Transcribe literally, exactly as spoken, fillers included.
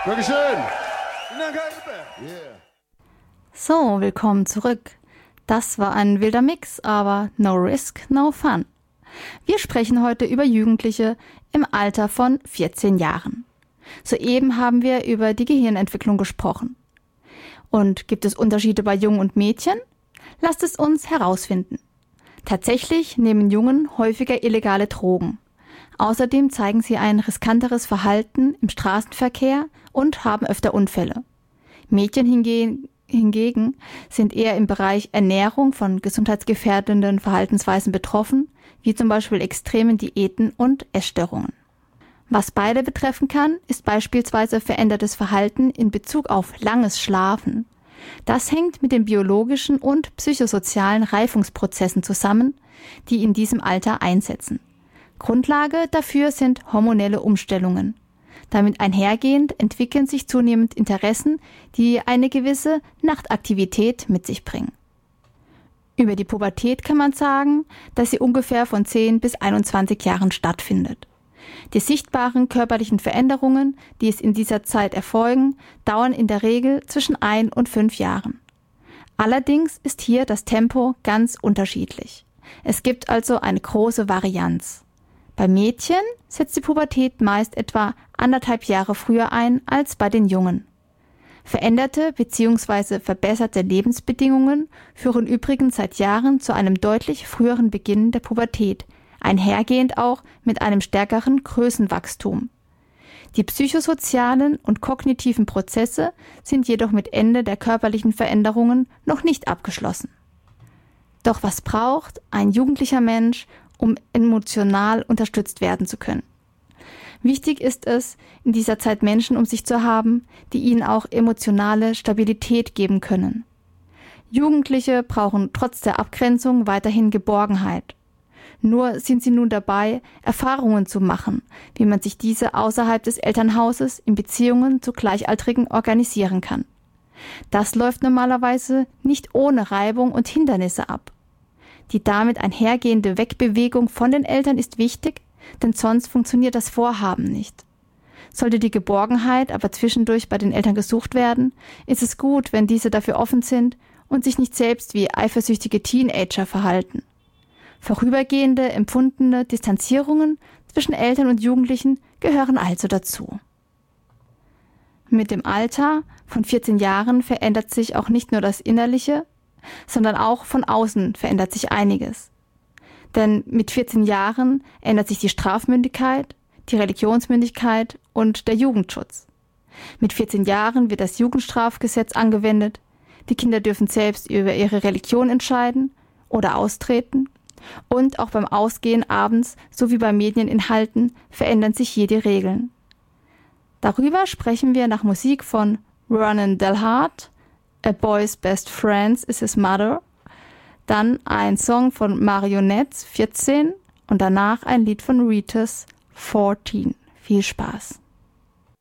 Dankeschön. So, willkommen zurück. Das war ein wilder Mix, aber no risk, no fun. Wir sprechen heute über Jugendliche im Alter von vierzehn Jahren. Soeben haben wir über die Gehirnentwicklung gesprochen. Und gibt es Unterschiede bei Jungen und Mädchen? Lasst es uns herausfinden. Tatsächlich nehmen Jungen häufiger illegale Drogen. Außerdem zeigen sie ein riskanteres Verhalten im Straßenverkehr und haben öfter Unfälle. Mädchen hingegen, hingegen sind eher im Bereich Ernährung von gesundheitsgefährdenden Verhaltensweisen betroffen, wie zum Beispiel extremen Diäten und Essstörungen. Was beide betreffen kann, ist beispielsweise verändertes Verhalten in Bezug auf langes Schlafen. Das hängt mit den biologischen und psychosozialen Reifungsprozessen zusammen, die in diesem Alter einsetzen. Grundlage dafür sind hormonelle Umstellungen. Damit einhergehend entwickeln sich zunehmend Interessen, die eine gewisse Nachtaktivität mit sich bringen. Über die Pubertät kann man sagen, dass sie ungefähr von zehn bis einundzwanzig Jahren stattfindet. Die sichtbaren körperlichen Veränderungen, die es in dieser Zeit erfolgen, dauern in der Regel zwischen ein und fünf Jahren. Allerdings ist hier das Tempo ganz unterschiedlich. Es gibt also eine große Varianz. Bei Mädchen setzt die Pubertät meist etwa anderthalb Jahre früher ein als bei den Jungen. Veränderte bzw. verbesserte Lebensbedingungen führen übrigens seit Jahren zu einem deutlich früheren Beginn der Pubertät, einhergehend auch mit einem stärkeren Größenwachstum. Die psychosozialen und kognitiven Prozesse sind jedoch mit Ende der körperlichen Veränderungen noch nicht abgeschlossen. Doch was braucht ein jugendlicher Mensch, um emotional unterstützt werden zu können? Wichtig ist es, in dieser Zeit Menschen um sich zu haben, die ihnen auch emotionale Stabilität geben können. Jugendliche brauchen trotz der Abgrenzung weiterhin Geborgenheit. Nur sind sie nun dabei, Erfahrungen zu machen, wie man sich diese außerhalb des Elternhauses in Beziehungen zu Gleichaltrigen organisieren kann. Das läuft normalerweise nicht ohne Reibung und Hindernisse ab. Die damit einhergehende Wegbewegung von den Eltern ist wichtig, denn sonst funktioniert das Vorhaben nicht. Sollte die Geborgenheit aber zwischendurch bei den Eltern gesucht werden, ist es gut, wenn diese dafür offen sind und sich nicht selbst wie eifersüchtige Teenager verhalten. Vorübergehende, empfundene Distanzierungen zwischen Eltern und Jugendlichen gehören also dazu. Mit dem Alter von vierzehn Jahren verändert sich auch nicht nur das Innerliche, sondern auch von außen verändert sich einiges. Denn mit vierzehn Jahren ändert sich die Strafmündigkeit, die Religionsmündigkeit und der Jugendschutz. Mit vierzehn Jahren wird das Jugendstrafgesetz angewendet, die Kinder dürfen selbst über ihre Religion entscheiden oder austreten und auch beim Ausgehen abends sowie bei Medieninhalten verändern sich hier die Regeln. Darüber sprechen wir nach Musik von Vernon Delhart, A Boy's Best Friend is His Mother, dann ein Song von Marionettes, vierzehn, und danach ein Lied von Ritas, vierzehn. Viel Spaß!